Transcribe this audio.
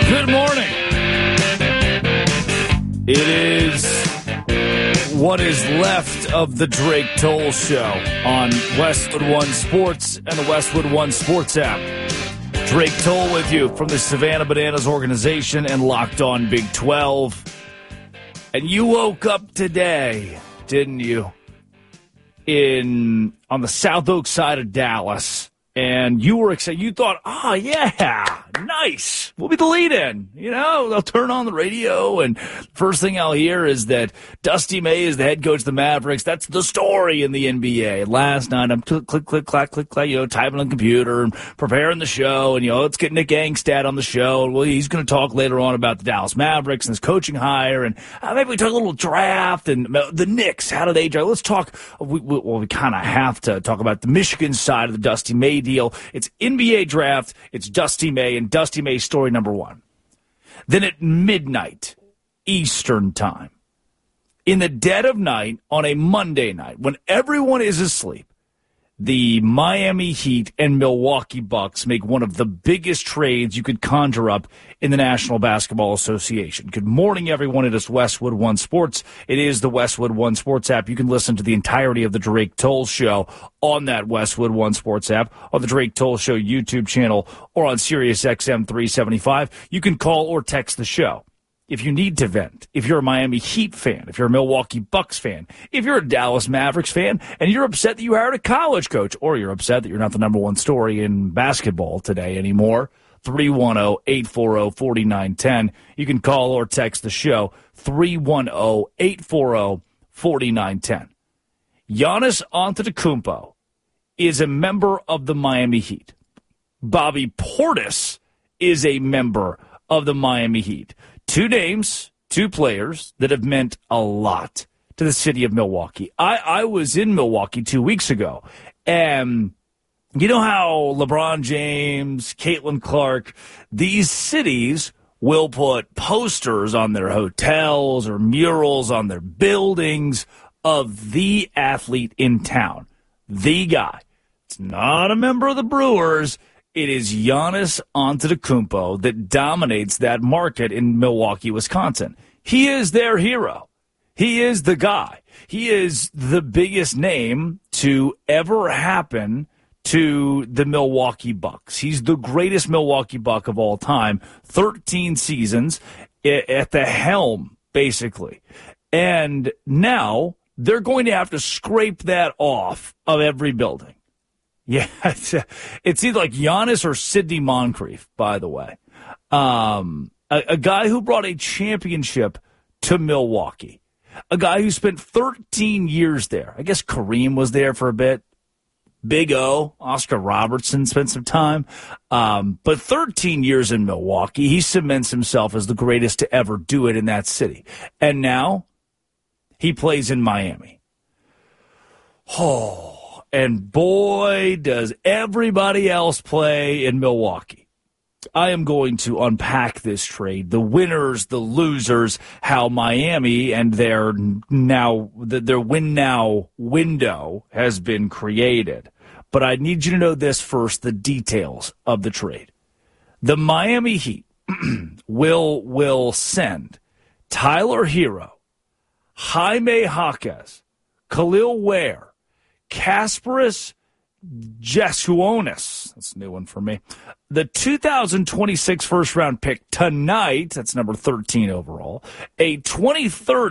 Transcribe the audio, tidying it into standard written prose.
Good morning. It is what is left of the Drake Toll Show on Westwood One Sports and the Westwood One Sports app. Drake Toll with you from the Savannah Bananas organization and Locked On Big 12. And you woke up today, didn't you, on the South Oak side of Dallas, and you were excited. You thought, oh, yeah, nice. We'll be the lead-in. You know, they'll turn on the radio, and first thing I'll hear is that Dusty May is the head coach of the Mavericks. That's the story in the NBA. Last night, I'm click, clack, typing on the computer and preparing the show, and, let's get Nick Angstad on the show. Well, he's going to talk later on about the Dallas Mavericks and his coaching hire, and maybe we talk a little draft and the Knicks. How do they draft? Let's talk. We kind of have to talk about the Michigan side of the Dusty May deal. It's NBA draft. It's Dusty May and Dusty May story number one. Then at midnight Eastern time, in the dead of night on a Monday night, when everyone is asleep, the Miami Heat and Milwaukee Bucks make one of the biggest trades you could conjure up in the National Basketball Association. Good morning, everyone. It is Westwood One Sports. It is the Westwood One Sports app. You can listen to the entirety of the Drake Toll Show on that Westwood One Sports app, on the Drake Toll Show YouTube channel, or on Sirius XM 375. You can call or text the show. If you need to vent, if you're a Miami Heat fan, if you're a Milwaukee Bucks fan, if you're a Dallas Mavericks fan, and you're upset that you hired a college coach, or you're upset that you're not the number one story in basketball today anymore, 310-840-4910. You can call or text the show, 310-840-4910. Giannis Antetokounmpo is a member of the Miami Heat. Bobby Portis is a member of the Miami Heat. Two names, two players that have meant a lot to the city of Milwaukee. I was in Milwaukee 2 weeks ago, and you know how LeBron James, Caitlin Clark, these cities will put posters on their hotels or murals on their buildings of the athlete in town, the guy. It's not a member of the Brewers. It is Giannis Antetokounmpo that dominates that market in Milwaukee, Wisconsin. He is their hero. He is the guy. He is the biggest name to ever happen to the Milwaukee Bucks. He's the greatest Milwaukee Buck of all time. 13 seasons at the helm, basically. And now they're going to have to scrape that off of every building. Yeah, it's either like Giannis or Sidney Moncrief, by the way. A guy who brought a championship to Milwaukee. A guy who spent 13 years there. I guess Kareem was there for a bit. Big O, Oscar Robertson spent some time. But 13 years in Milwaukee, he cements himself as the greatest to ever do it in that city. And now he plays in Miami. Oh. And boy, does everybody else play in Milwaukee. I am going to unpack this trade, the winners, the losers, how Miami and their win now window has been created. But I need you to know this first, the details of the trade. The Miami Heat will send Tyler Hero, Jaime Jaquez, Khalil Ware, Kasparas Jesuonis, that's a new one for me, the 2026 first-round pick tonight, that's number 13 overall, a 2030